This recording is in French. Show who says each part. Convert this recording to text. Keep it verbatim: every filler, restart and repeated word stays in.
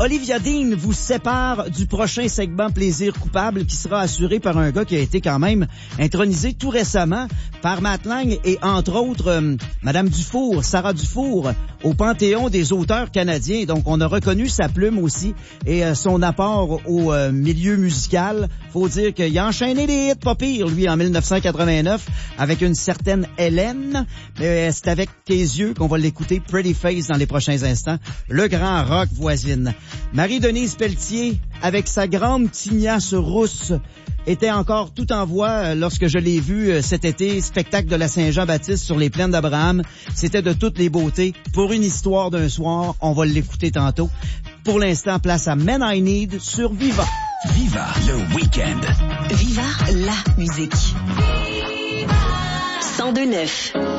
Speaker 1: Olivia Dean vous sépare du prochain segment Plaisir coupable qui sera assuré par un gars qui a été quand même intronisé tout récemment par Matt Lang et entre autres euh, Madame Dufour, Sarah Dufour, au Panthéon des auteurs canadiens. Donc on a reconnu sa plume aussi et euh, son apport au euh, milieu musical. Faut dire qu'il a enchaîné des hits pas pires, lui, en dix-neuf cent quatre-vingt-neuf avec une certaine Hélène. Mais euh, c'est avec tes yeux qu'on va l'écouter, Pretty Face, dans les prochains instants. Le grand rock voisine. Marie-Denise Pelletier, avec sa grande tignasse rousse, était encore tout en voix lorsque je l'ai vu cet été, spectacle de la Saint-Jean-Baptiste sur les plaines d'Abraham. C'était de toutes les beautés. Pour une histoire d'un soir, on va l'écouter tantôt. Pour l'instant, place à Men I Need sur Viva.
Speaker 2: Viva le week-end.
Speaker 3: Viva la musique. cent deux neuf.